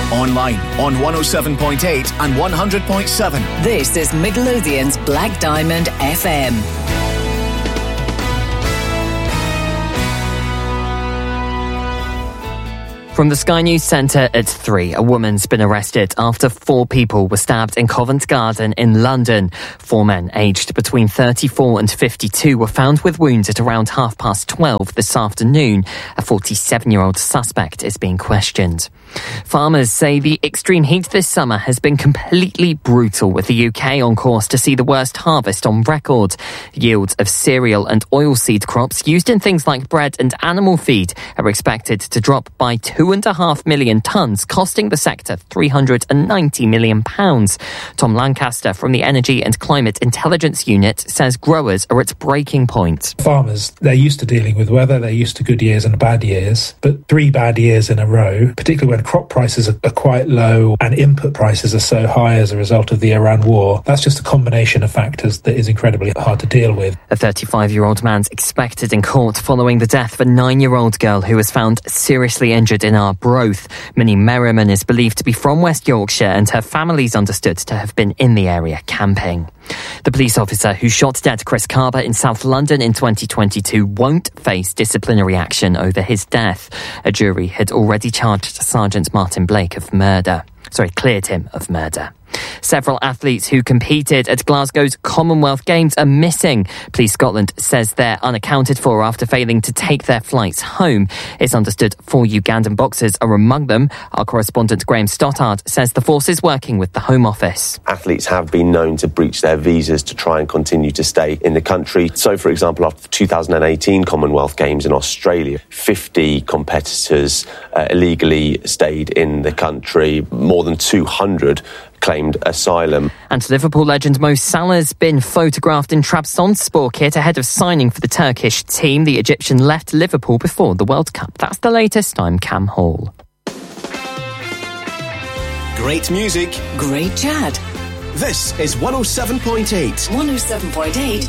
Online on 107.8 and 100.7. This is Midlothian's Black Diamond FM. From the Sky News Centre at 3, a woman's been arrested after 4 people were stabbed in Covent Garden in London. 4 men aged between 34 and 52 were found with wounds at around 12:30 this afternoon. A 47-year-old suspect is being questioned. Farmers say the extreme heat this summer has been completely brutal, with the UK on course to see the worst harvest on record. Yields of cereal and oilseed crops used in things like bread and animal feed are expected to drop by 2.5 million tonnes, costing the sector £390 million. Tom Lancaster from the Energy and Climate Intelligence Unit says growers are at breaking point. Farmers, they're used to dealing with weather, they're used to good years and bad years, but 3 bad years in a row, particularly when crop prices are quite low and input prices are so high as a result of the Iran war, that's just a combination of factors that is incredibly hard to deal with. A 35-year-old man's expected in court following the death of a 9-year-old girl who was found seriously injured in Arbroath. Minnie Merriman is believed to be from West Yorkshire, and her family's understood to have been in the area camping. The police officer who shot dead Chris Carber in South London in 2022 won't face disciplinary action over his death. A jury had already charged Sergeant Martin Blake cleared him of murder. Several athletes who competed at Glasgow's Commonwealth Games are missing. Police Scotland says they're unaccounted for after failing to take their flights home. It's understood 4 Ugandan boxers are among them. Our correspondent Graham Stothard says the force is working with the Home Office. Athletes have been known to breach their visas to try and continue to stay in the country. So, for example, after the 2018 Commonwealth Games in Australia, 50 competitors illegally stayed in the country. More than 200 claimed asylum. And Liverpool legend Mo Salah's been photographed in Trabzonspor kit ahead of signing for the Turkish team. The Egyptian left Liverpool before the World Cup. That's the latest. I'm Cam Hall. Great music. Great chat. This is 107.8. 107.8